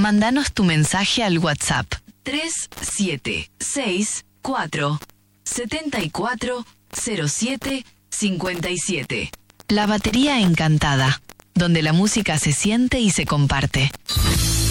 Mándanos tu mensaje al WhatsApp 3764 740757. La batería encantada, donde la música se siente y se comparte.